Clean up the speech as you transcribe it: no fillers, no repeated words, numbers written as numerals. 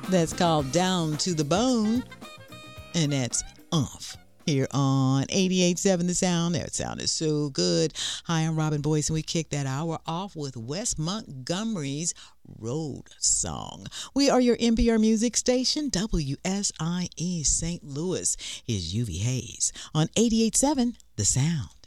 That's called Down to the Bone. And that's Umph. Here on 88.7 The Sound. That sound is so good. Hi, I'm Robin Boyce, and we kick that hour off with Wes Montgomery's Road Song. We are your NPR music station, WSIE St. Louis. Here's UV Hayes on 88.7 The Sound.